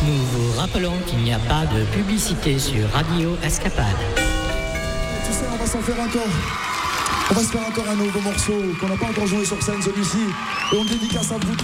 Nous vous rappelons qu'il n'y a pas de publicité sur Radio Escapade. Tu sais, on va s'en faire encore. On va se faire encore un nouveau morceau qu'on n'a pas encore joué sur scène, celui-ci. Et on le dédicace à vous tous.